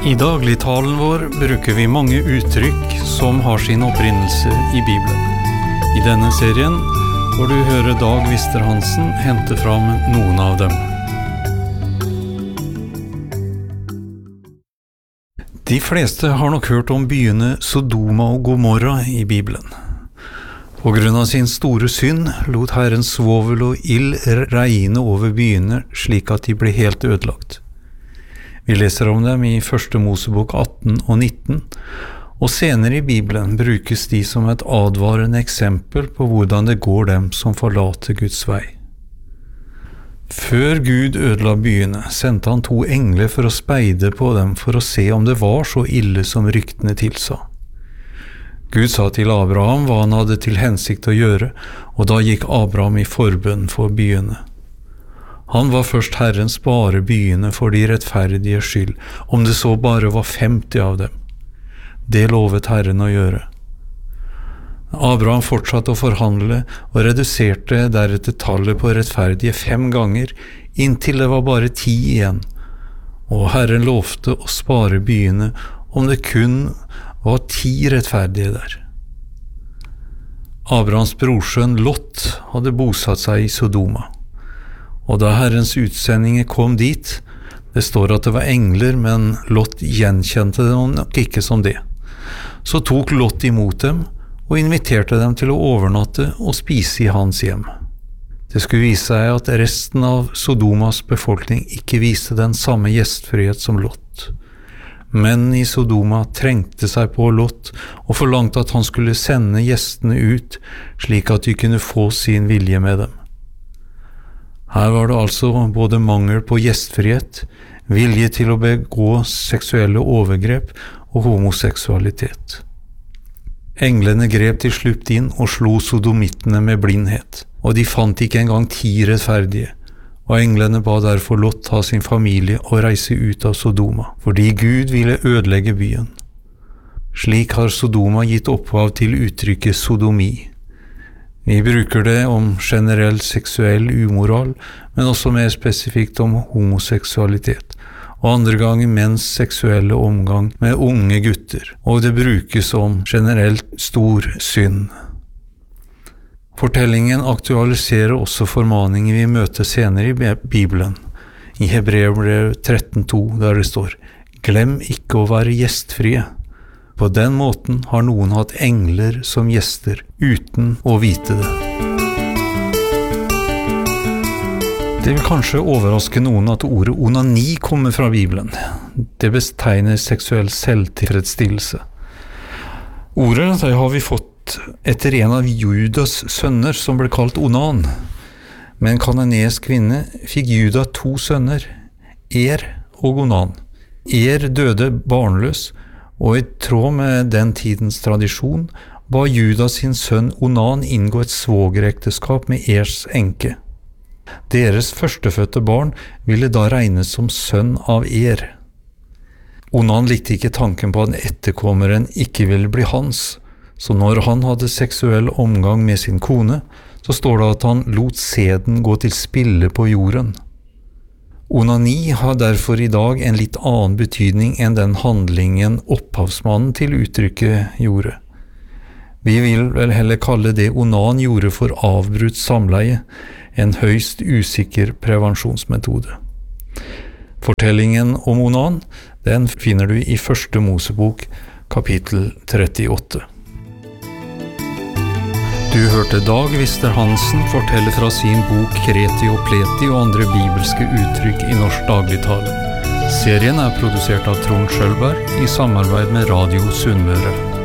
I dagligtalen vår bruker vi mange uttrykk som har sin opprinnelse i Bibelen. I denne serien får du høre Dag Vister-Hansen hente fram noen av dem. De fleste har nok hørt om byene Sodoma og Gomorra i Bibelen. På grunn av sin store synd lot Herren svovel og ild regne over byene slik at de ble helt ødelagt. Vi leser om dem i 1. Mosebok 18 og 19, og senere i Bibelen brukes de som et advarende eksempel på hvordan det går dem som forlater Guds vei. Før Gud ødela byene, sendte han 2 engler for å speide på dem for å se om det var så ille som ryktene tilsa. Gud sa til Abraham hva han hadde til hensikt å gjøre, og da gikk Abraham i forbønn for byene. Han var først Herren spare byene for de rettferdige skyld, om det så bare var 50 av dem. Det lovet Herren å gjøre. Abraham fortsatte å forhandle og reduserte deretter tallet på rettferdige 5 ganger, inntil det var bare 10 igjen, og Herren lovte å spare byene om det kun var 10 rettferdige der. Abrahams brorsønn Lot hadde bosatt seg i Sodoma. Og da Herrens utsendinger kom dit, det står at det var engler, men Lot gjenkjente dem nok ikke som det. Så tok Lot imot dem, og inviterte dem til å overnatte og spise i hans hjem. Det skulle vise seg at resten av Sodomas befolkning ikke viste den samme gjestfrihet som Lot. Menn i Sodoma trengte seg på Lot, og forlangte at han skulle sende gjestene ut, slik at de kunne få sin vilje med dem. Her var det altså både mangel på gjestfrihet, vilje til å begå seksuelle overgrep og homoseksualitet. Englene grep til slutt inn og slo sodomittene med blindhet, og de fant ikke engang 10 rettferdige, og englene ba derfor Lot ta sin familie og reise ut av Sodoma, fordi Gud ville ødelegge byen. Slik har Sodoma gitt opphav til uttrykket sodomi. Vi bruker det om generell seksuell umoral, men også mer spesifikt om homoseksualitet, og andre ganger menns seksuelle omgang med unge gutter, og det brukes om generelt stor synd. Fortellingen aktualiserer også formaninger vi møter senere i Bibelen, i Hebreerbrevet 13:2, der det står: «Glem ikke å være gjestfrie». På den måten har noen hatt engler som gjester, uten å vite det. Det vil kanskje overraske noen at ordet onani kommer fra Bibelen. Det betegner seksuell selvtilfredsstillelse. Ordet det har vi fått etter en av Judas sønner som ble kalt Onan. Med en kananesk kvinne fikk Juda 2 sønner, og Onan. Døde barnløs, og i tråd med den tidens tradisjon ba Juda sin sønn Onan inngå et svogerekteskap med enke. Deres førstefødte barn ville da regnes som sønn av Onan likte ikke tanken på at etterkommeren ikke ville bli hans, så når han hadde seksuell omgang med sin kone, så står det at han lot sæden gå til spille på jorden. Onani har derfor i dag en litt annen betydning enn den handlingen opphavsmannen til uttrykket gjorde. Vi vil vel heller kalle det Onan gjorde for avbrutt samleie, en høyst usikker prevensjonsmetode. Fortellingen om Onan, den finner du i 1. Mosebok, kapittel 38. Du hørte Dag Vister-Hansen fortelle fra sin bok Kreti og Pleti og andre bibelske uttrykk i norsk dagligtale. Serien er produsert av Trond Schølberg i samarbeid med Radio Sunnmøre.